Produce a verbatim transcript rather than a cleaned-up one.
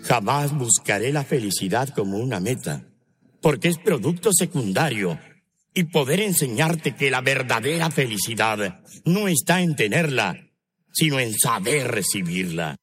Jamás buscaré la felicidad como una meta, porque es producto secundario, y poder enseñarte que la verdadera felicidad no está en tenerla, sino en saber recibirla.